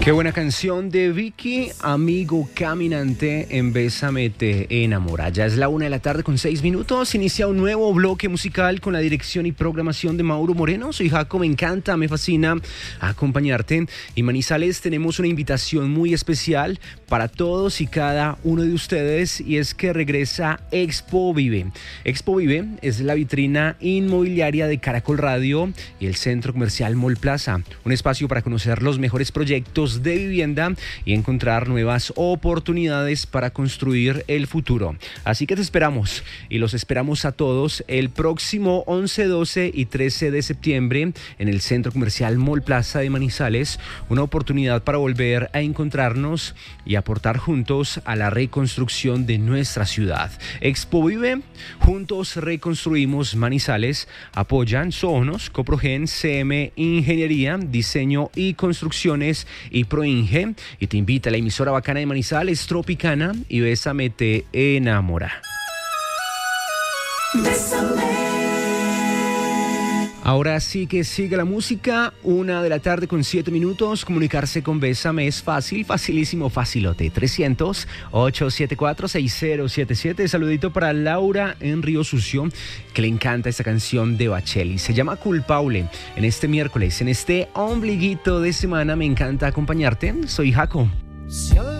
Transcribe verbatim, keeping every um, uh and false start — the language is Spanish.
Qué buena canción de Vicky, Amigo Caminante en Bésame te enamora. Ya es la una de la tarde con seis minutos. Inicia un nuevo bloque musical con la dirección y programación de Mauro Moreno. Soy Jaco, me encanta, me fascina acompañarte. Y Manizales, tenemos una invitación muy especial para todos y cada uno de ustedes, y es que regresa Expo Vive. Expo Vive es la vitrina inmobiliaria de Caracol Radio y el Centro Comercial Mall Plaza. Un espacio para conocer los mejores proyectos de vivienda y encontrar nuevas oportunidades para construir el futuro. Así que te esperamos y los esperamos a todos el próximo once, doce y trece de septiembre en el Centro Comercial Mall Plaza de Manizales. Una oportunidad para volver a encontrarnos y aportar juntos a la reconstrucción de nuestra ciudad. Expo Vive, juntos reconstruimos Manizales. Apoyan Sonos, Coprogen, C M Ingeniería, Diseño y Construcciones y Proinge, y te invita a la emisora bacana de Manizales, Tropicana y Bésame te enamora. Bésame. Ahora sí que sigue la música, una de la tarde con siete minutos. Comunicarse con Bésame es fácil, facilísimo, facilote. trescientos, ochocientos setenta y cuatro, sesenta setenta y siete. Saludito para Laura en Río Sucio, que le encanta esta canción de Bacheli. Se llama Culpable. En este miércoles, en este ombliguito de semana, me encanta acompañarte. Soy Jaco.